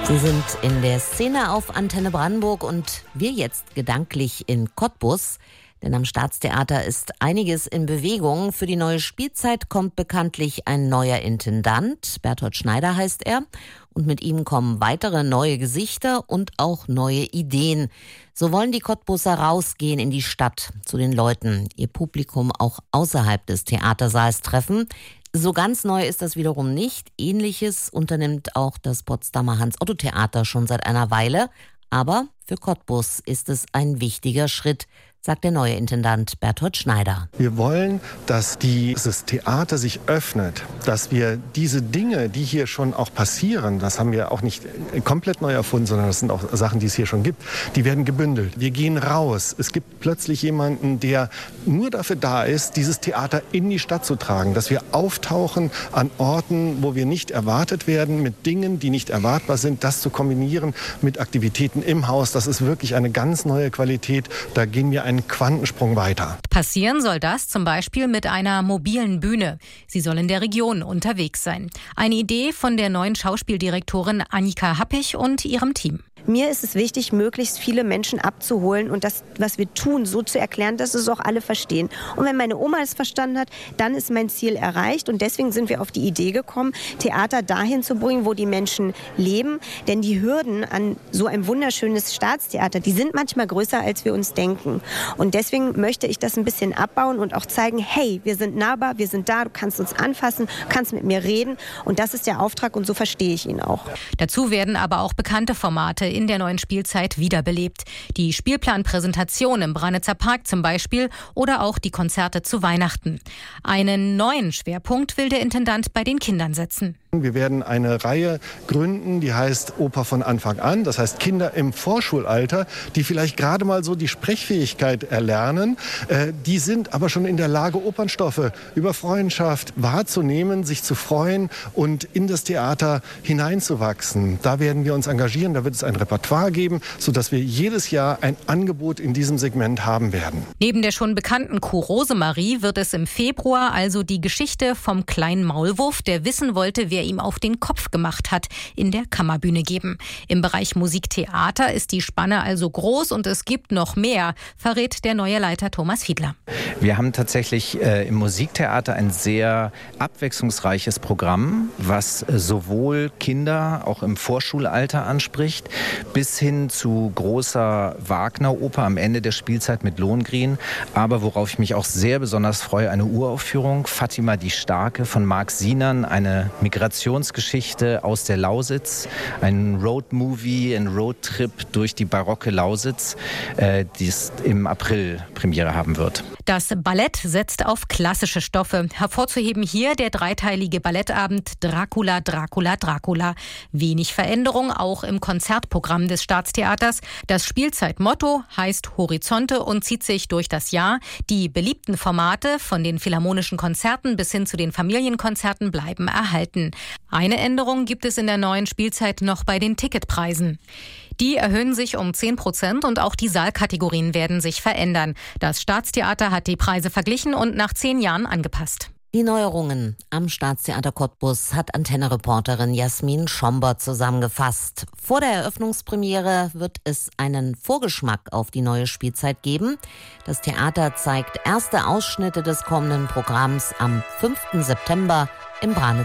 Sie sind in der Szene auf Antenne Brandenburg und wir jetzt gedanklich in Cottbus. Denn am Staatstheater ist einiges in Bewegung. Für die neue Spielzeit kommt bekanntlich ein neuer Intendant. Berthold Schneider heißt er. Und mit ihm kommen weitere neue Gesichter und auch neue Ideen. So wollen die Cottbuser rausgehen in die Stadt, zu den Leuten, ihr Publikum auch außerhalb des Theatersaals treffen. So ganz neu ist das wiederum nicht. Ähnliches unternimmt auch das Potsdamer Hans-Otto-Theater schon seit einer Weile. Aber für Cottbus ist es ein wichtiger Schritt, sagt der neue Intendant Berthold Schneider. Wir wollen, dass dieses Theater sich öffnet, dass wir diese Dinge, die hier schon auch passieren, das haben wir auch nicht komplett neu erfunden, sondern das sind auch Sachen, die es hier schon gibt, die werden gebündelt. Wir gehen raus. Es gibt plötzlich jemanden, der nur dafür da ist, dieses Theater in die Stadt zu tragen, dass wir auftauchen an Orten, wo wir nicht erwartet werden, mit Dingen, die nicht erwartbar sind, das zu kombinieren mit Aktivitäten im Haus. Das ist wirklich eine ganz neue Qualität. Da gehen wir einen Quantensprung weiter. Passieren soll das zum Beispiel mit einer mobilen Bühne. Sie soll in der Region unterwegs sein. Eine Idee von der neuen Schauspieldirektorin Annika Happig und ihrem Team. Mir ist es wichtig, möglichst viele Menschen abzuholen und das, was wir tun, so zu erklären, dass es auch alle verstehen. Und wenn meine Oma es verstanden hat, dann ist mein Ziel erreicht. Und deswegen sind wir auf die Idee gekommen, Theater dahin zu bringen, wo die Menschen leben. Denn die Hürden an so ein wunderschönes Staatstheater, die sind manchmal größer, als wir uns denken. Und deswegen möchte ich das ein bisschen abbauen und auch zeigen, hey, wir sind nahbar, wir sind da, du kannst uns anfassen, du kannst mit mir reden. Und das ist der Auftrag und so verstehe ich ihn auch. Dazu werden aber auch bekannte Formate in der neuen Spielzeit wiederbelebt. Die Spielplanpräsentation im Branitzer Park zum Beispiel oder auch die Konzerte zu Weihnachten. Einen neuen Schwerpunkt will der Intendant bei den Kindern setzen. Wir werden eine Reihe gründen, die heißt Oper von Anfang an. Das heißt Kinder im Vorschulalter, die vielleicht gerade mal so die Sprechfähigkeit erlernen. Die sind aber schon in der Lage, Opernstoffe über Freundschaft wahrzunehmen, sich zu freuen und in das Theater hineinzuwachsen. Da werden wir uns engagieren, da wird es ein Repertoire geben, sodass wir jedes Jahr ein Angebot in diesem Segment haben werden. Neben der schon bekannten Kuh Rosemarie wird es im Februar also die Geschichte vom kleinen Maulwurf, der wissen wollte, wer ihm auf den Kopf gemacht hat, in der Kammerbühne geben. Im Bereich Musiktheater ist die Spanne also groß und es gibt noch mehr, verrät der neue Leiter Thomas Fiedler. Wir haben tatsächlich im Musiktheater ein sehr abwechslungsreiches Programm, was sowohl Kinder auch im Vorschulalter anspricht, bis hin zu großer Wagner-Oper am Ende der Spielzeit mit Lohengrin. Aber worauf ich mich auch sehr besonders freue, eine Uraufführung, Fatima die Starke von Marc Sinan, eine Migrationsgeschichte aus der Lausitz, ein Roadmovie, ein Roadtrip durch die barocke Lausitz, die es im April Premiere haben wird. Das Ballett setzt auf klassische Stoffe. Hervorzuheben hier der dreiteilige Ballettabend Dracula, Dracula, Dracula. Wenig Veränderung auch im Konzertprogramm des Staatstheaters. Das Spielzeitmotto heißt Horizonte und zieht sich durch das Jahr. Die beliebten Formate von den philharmonischen Konzerten bis hin zu den Familienkonzerten bleiben erhalten. Eine Änderung gibt es in der neuen Spielzeit noch bei den Ticketpreisen. Die erhöhen sich um 10% und auch die Saalkategorien werden sich verändern. Das Staatstheater hat die Preise verglichen und nach 10 Jahren angepasst. Die Neuerungen am Staatstheater Cottbus hat Antenne-Reporterin Jasmin Schomber zusammengefasst. Vor der Eröffnungspremiere wird es einen Vorgeschmack auf die neue Spielzeit geben. Das Theater zeigt erste Ausschnitte des kommenden Programms am 5. September im Branitzer